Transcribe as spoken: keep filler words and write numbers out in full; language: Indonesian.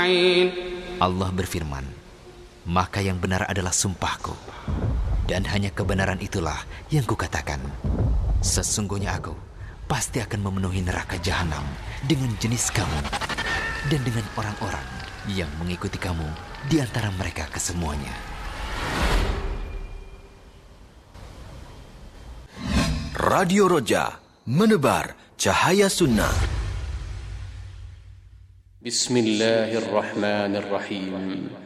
Allah berfirman, maka yang benar adalah sumpahku, dan hanya kebenaran itulah yang kukatakan. Sesungguhnya aku pasti akan memenuhi neraka jahanam dengan jenis kamu dan dengan orang-orang yang mengikuti kamu di antara mereka kesemuanya. Radio Roja, menebar cahaya sunnah. Bismillahirrahmanirrahim.